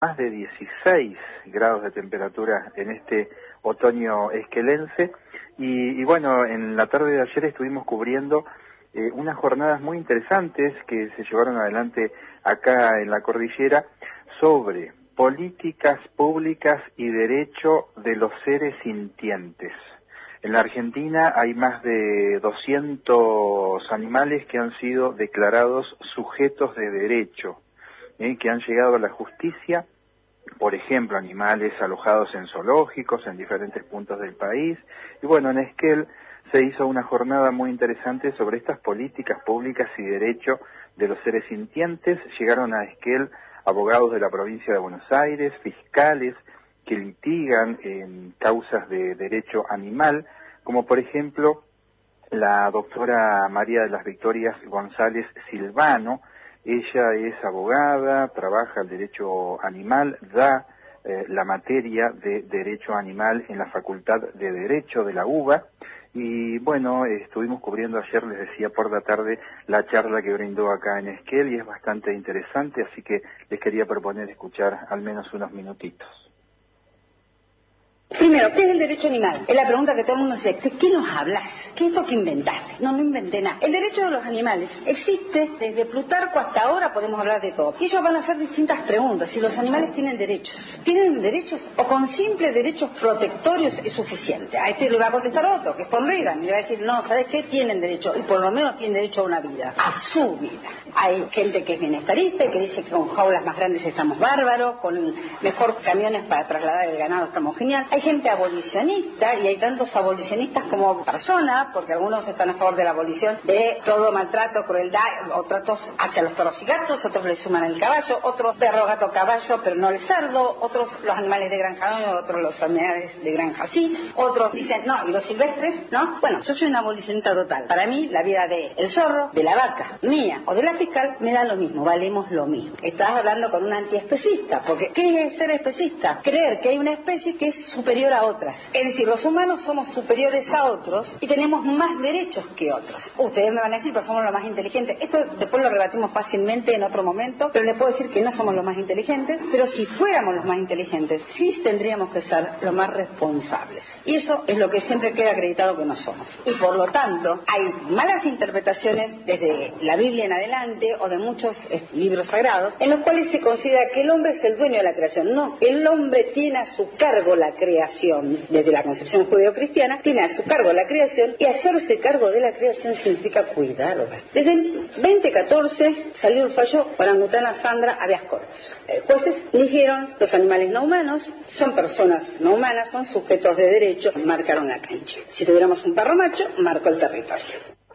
más de 16 grados de temperatura en este otoño esquelense y bueno, en la tarde de ayer estuvimos cubriendo unas jornadas muy interesantes que se llevaron adelante acá en la cordillera sobre políticas públicas y derecho de los seres sintientes. En la Argentina hay más de 200 animales que han sido declarados sujetos de derecho, que han llegado a la justicia, por ejemplo, animales alojados en zoológicos en diferentes puntos del país. Y bueno, en Esquel se hizo una jornada muy interesante sobre estas políticas públicas y derecho de los seres sintientes. Llegaron a Esquel abogados de la provincia de Buenos Aires, fiscales que litigan en causas de derecho animal, como por ejemplo la doctora María de las Victorias González Silvano. Ella es abogada, trabaja el derecho animal, da la materia de derecho animal en la Facultad de Derecho de la UBA. Y bueno, estuvimos cubriendo ayer, les decía, por la tarde, la charla que brindó acá en Esquel y es bastante interesante, así que les quería proponer escuchar al menos unos minutitos. Primero, ¿qué es el derecho animal? Es la pregunta que todo el mundo se hace. ¿De qué nos hablas? ¿Qué es esto que inventaste? No inventé nada. El derecho de los animales existe desde Plutarco hasta ahora, podemos hablar de todo. Y ellos van a hacer distintas preguntas. Si los animales tienen derechos. ¿Tienen derechos? ¿O con simples derechos protectorios es suficiente? A este le va a contestar otro, que es Tom Reagan, y le va a decir, no, ¿sabes qué? Tienen derecho, y por lo menos tienen derecho a una vida, a su vida. Hay gente que es bienestarista y que dice que con jaulas más grandes estamos bárbaros, con mejor camiones para trasladar el ganado estamos genial. Hay gente abolicionista, y hay tantos abolicionistas como personas, porque algunos están a favor de la abolición de todo maltrato, crueldad, o tratos hacia los perros y gatos, otros le suman el caballo, otros perro, gato, caballo, pero no el cerdo, otros los animales de granja no, otros los animales de granja sí, otros dicen, no, y los silvestres, ¿no? Bueno, yo soy una abolicionista total. Para mí, la vida del zorro, de la vaca, mía o de la fiscal, me da lo mismo, valemos lo mismo. Estás hablando con un antiespecista, porque ¿qué es ser especista? Creer que hay una especie que es superior a otras. Es decir, los humanos somos superiores a otros y tenemos más derechos que otros. Ustedes me van a decir, pero somos los más inteligentes. Esto después lo rebatimos fácilmente en otro momento, pero les puedo decir que no somos los más inteligentes, pero si fuéramos los más inteligentes, sí tendríamos que ser los más responsables. Y eso es lo que siempre queda acreditado que no somos. Y por lo tanto, hay malas interpretaciones desde la Biblia en adelante o de muchos libros sagrados, en los cuales se considera que el hombre es el dueño de la creación. No, el hombre tiene a su cargo la creación. Desde la concepción judeocristiana, tiene a su cargo la creación, y hacerse cargo de la creación significa cuidarla. Desde el 2014 salió el fallo Orangutana Sandra Habeas Corpus. Jueces dijeron, los animales no humanos son personas no humanas, son sujetos de derecho, marcaron la cancha. Si tuviéramos un perro macho, marcó el territorio.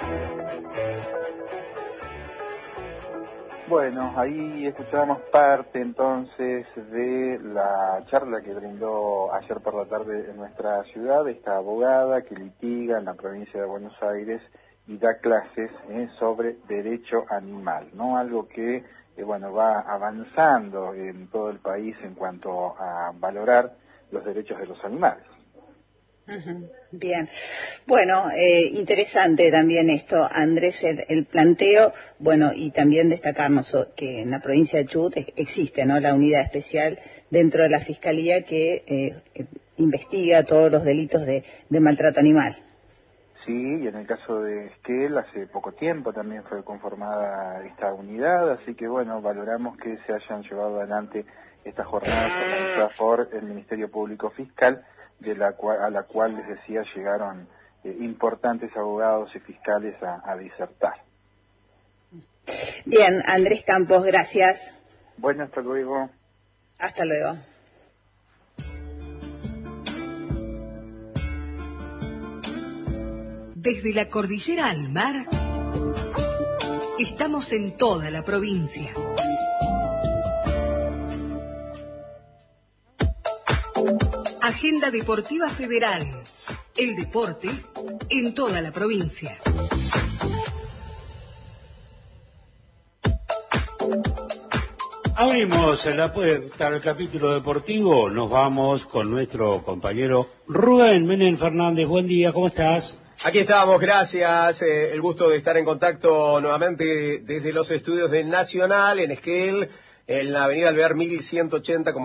Bueno, ahí escuchábamos parte entonces de la charla que brindó ayer por la tarde en nuestra ciudad, esta abogada que litiga en la provincia de Buenos Aires y da clases sobre derecho animal, ¿no? Algo que, bueno, va avanzando en todo el país en cuanto a valorar los derechos de los animales. Bien, bueno, interesante también esto, Andrés, el planteo, bueno, y también destacarnos que en la provincia de Chubut existe, ¿no?, la unidad especial dentro de la Fiscalía que investiga todos los delitos de maltrato animal. Sí, y en el caso de Esquel, hace poco tiempo también fue conformada esta unidad, así que bueno, valoramos que se hayan llevado adelante estas jornadas organizadas por el Ministerio Público Fiscal, a la cual, les decía, llegaron importantes abogados y fiscales a disertar. Bien, Andrés Campos, gracias. Bueno, hasta luego. Hasta luego. Desde la cordillera al mar, estamos en toda la provincia. Agenda Deportiva Federal. El deporte en toda la provincia. Abrimos la puerta al capítulo deportivo. Nos vamos con nuestro compañero Rubén Menem Fernández. Buen día, ¿cómo estás? Aquí estamos, gracias. El gusto de estar en contacto nuevamente desde los estudios de Nacional en Esquel. en la avenida Alvear 1180, como